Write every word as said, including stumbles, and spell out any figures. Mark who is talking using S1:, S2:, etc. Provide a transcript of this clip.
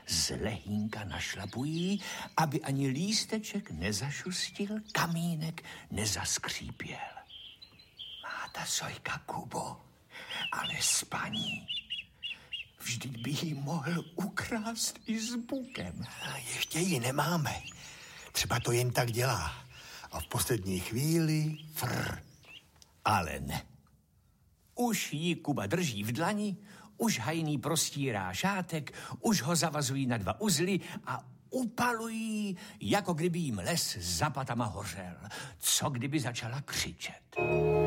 S1: zlehínka našlapují, aby ani lísteček nezašustil, kamínek nezaskřípěl. Má ta sojka, Kubo, ale spaní. Vždyť by jí mohl ukrást i s bukem.
S2: A ještě ji nemáme. Třeba to jen tak dělá. A v poslední chvíli frr.
S1: Ale ne. Už jí Kuba drží v dlani, už hajný prostírá šátek, už ho zavazují na dva uzly a upalují, jako kdyby jim les za patama hořel. Co kdyby začala křičet.